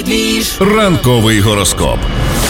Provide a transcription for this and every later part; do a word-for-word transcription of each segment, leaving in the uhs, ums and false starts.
Ранковий гороскоп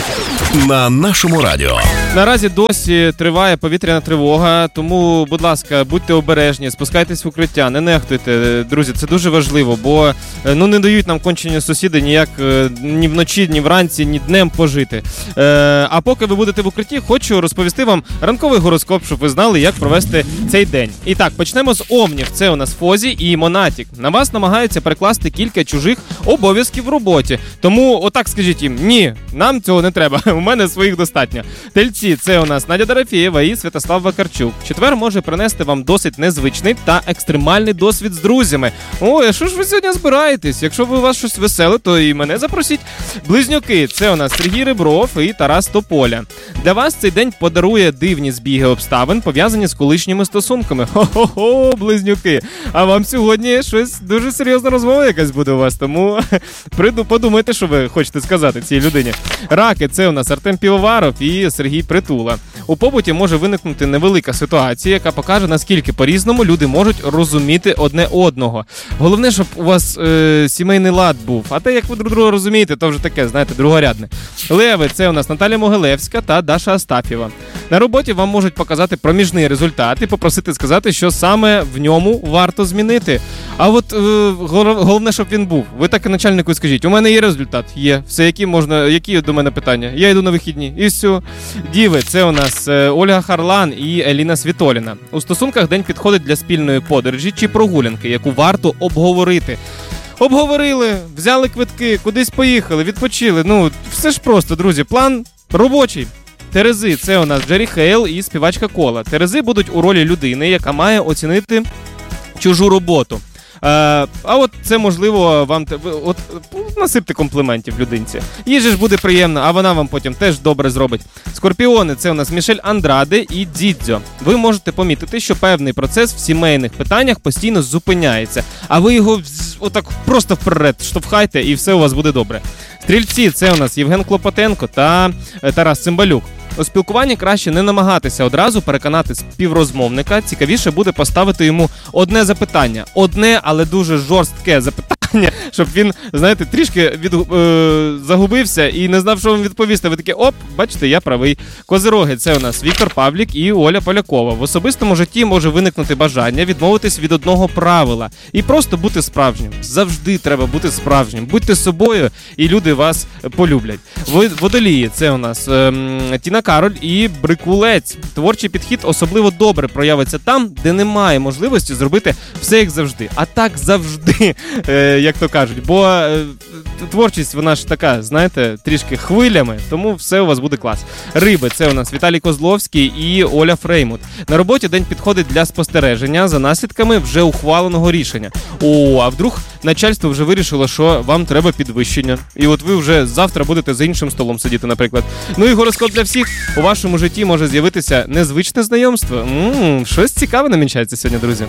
на нашому радіо. Наразі досі триває повітряна тривога, тому, будь ласка, будьте обережні, спускайтесь в укриття, не нехтуйте, друзі, це дуже важливо, бо ну не дають нам кончені сусіди ніяк ні вночі, ні вранці, ні днем пожити. Е, а поки ви будете в укритті, хочу розповісти вам ранковий гороскоп, щоб ви знали, як провести цей день. І так, почнемо з Овнів. Це у нас Фозі і Монатік. На вас намагаються перекласти кілька чужих обов'язків в роботі. Тому отак скажіть їм: ні, нам цього не треба, у мене своїх достатньо. Тельці, це у нас Надя Дорофєєва і Святослав Вакарчук. Четвер може принести вам досить незвичний та екстремальний досвід з друзями. Ой, а що ж ви сьогодні збираєтесь? Якщо ви у вас щось веселе, то і мене запросіть. Близнюки, це у нас Сергій Ребров і Тарас Тополя. Для вас цей день подарує дивні збіги обставин, пов'язані з колишніми стосунками. Хо-хо-хо, близнюки. А вам сьогодні щось дуже серйозна розмова якась буде у вас, тому подумайте, що ви хочете сказати цій людині. Раки, це у нас Артем Півоваров і Сергій Притула. У побуті може виникнути невелика ситуація, яка покаже, наскільки по-різному люди можуть розуміти одне одного. Головне, щоб у вас е, сімейний лад був. А те, як ви друг друга розумієте, то вже таке, знаєте, другорядне. Леви, це у нас Наталя Могилевська та Даша Астафєва. На роботі вам можуть показати проміжний результат і попросити сказати, що саме в ньому варто змінити. А от е, головне, щоб він був. Ви так і начальнику скажіть: у мене є результат, є. Все, які можна, які до мене питання? Я йду на вихідні. І все. Діви, це у нас е, Ольга Харлан і Еліна Світоліна. У стосунках день підходить для спільної подорожі чи прогулянки, яку варто обговорити. Обговорили, взяли квитки, кудись поїхали, відпочили. Ну, все ж просто, друзі. План робочий. Терези, це у нас Джері Хейл і співачка Кола. Терези будуть у ролі людини, яка має оцінити чужу роботу. А, а от це, можливо, вам от насипте компліментів людинці. Їй же ж буде приємно, а вона вам потім теж добре зробить. Скорпіони, це у нас Мішель Андраде і Дідзьо. Ви можете помітити, що певний процес в сімейних питаннях постійно зупиняється, а ви його отак просто вперед штовхайте, і все у вас буде добре. Стрільці, це у нас Євген Клопотенко та Тарас Цимбалюк. У спілкуванні краще не намагатися одразу переконати співрозмовника, цікавіше буде поставити йому одне запитання. Одне, але дуже жорстке запитання, щоб він, знаєте, трішки від, е, загубився і не знав, що вам відповісти. Ви такі: оп, бачите, я правий. Козироги, це у нас Віктор Павлік і Оля Полякова. В особистому житті може виникнути бажання відмовитись від одного правила і просто бути справжнім. Завжди треба бути справжнім. Будьте собою, і люди вас полюблять. Водолії, це у нас е, Тіна Кароль і Брикулець. Творчий підхід особливо добре проявиться там, де немає можливості зробити все як завжди. А так завжди, е, як то кажуть. Бо е, творчість, вона ж така, знаєте, трішки хвилями, тому все у вас буде клас. Риби, це у нас Віталій Козловський і Оля Фреймут. На роботі день підходить для спостереження за наслідками вже ухваленого рішення. О, а вдруг начальство вже вирішило, що вам треба підвищення. І от ви вже завтра будете за іншим столом сидіти, наприклад. Ну і гороскоп для всіх. У вашому житті може з'явитися незвичне знайомство. Ммм, щось цікаве намічається сьогодні, друзі.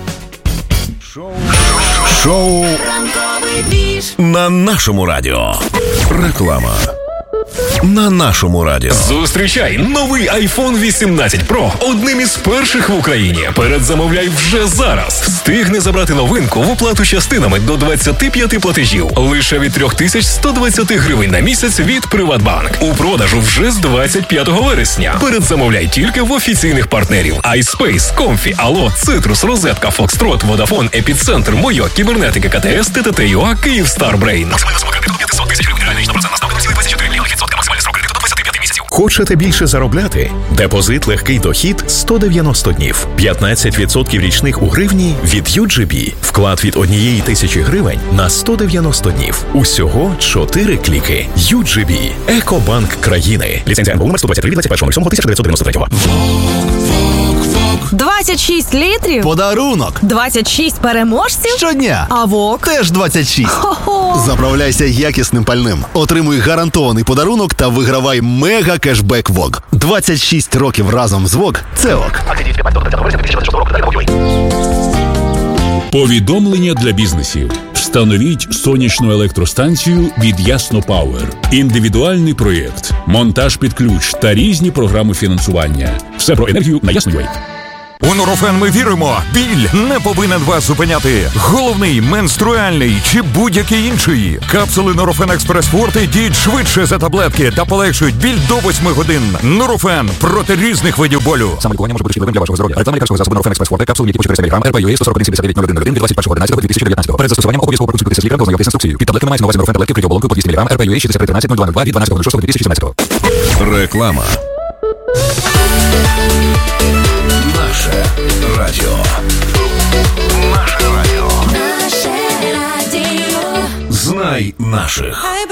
Шоу, Шоу на нашому радіо. Реклама. На нашому радіо. Зустрічай новий айфон вісімнадцять Про одним із перших в Україні. Передзамовляй вже зараз. Встигни забрати новинку в оплату частинами до двадцять п'ять платежів. Лише від три тисячі сто двадцять гривень на місяць від Приватбанк. У продажу вже з двадцять п'ятого вересня. Передзамовляй тільки в офіційних партнерів: iSpace, Comfy, Allo, Citrus, Розетка, Foxtrot, Vodafone, Епіцентр, Мойо, Кібернетика, КТС, ТТТ.ЮА, Київстар Брейн. Максимальна сума кредиту п'ятсот тисяч гривень. Реальна річна процентна ставка двадцять чотири цілих п'ять відсотка. Максимальний срок кредиту до двадцять п'ять місяців. Хочете більше заробляти? Депозит легкий дохід сто дев'яносто днів. п'ятнадцять відсотків річних у гривні від ю джі бі. Вклад від однієї тисячі гривень на сто дев'яносто днів. Усього чотири кліки. ю джі бі. Екобанк країни. Ліцензія ен бе у номер сто двадцять три від двадцять першого лютого тисяча дев'ятсот дев'яносто третього. двадцять шість літрів? Подарунок! двадцять шість переможців? Щодня! А ВОК? Теж двадцять шість. Хо-хо! Заправляйся якісним пальним. Отримуй гарантований подарунок та вигравай мега кешбек ВОК. двадцять шість років разом з ВОК – це ОК. Повідомлення для бізнесів. Встановіть сонячну електростанцію від Ясно Пауер. Індивідуальний проєкт, монтаж під ключ та різні програми фінансування. Все про енергію на Ясно.ua. У Нурофен ми віримо, біль не повинен вас зупиняти. Головний, менструальний чи будь-який інший. Капсули Нурофен Експрес Форте діють швидше за таблетки та полегшують біль до восьми годин. Нурофен проти різних видів болю. Самолікування може бути шкідливим для вашого здоров'я. Реклама лікарського засобу Нурофен Експрес Форте, капсули, які по чотириста міліграм, ар пі ю ей сто сорок один сімдесят дев'ять нуль один нуль один від двадцять першого одинадцятого дві тисячі дев'ятнадцятого. Перед застосуванням обов'язково проконсультуйтеся з лікарем та ознайомтесь з інструкцією. Під таблетками мається на увазі Нурофен таблетки вкриті оболонкою по двісті міліграм, ар пі ю ей шістдесят три тринадцять нуль два нуль два від дванадцятого шостого дві тисячі сімнадцятого. Реклама.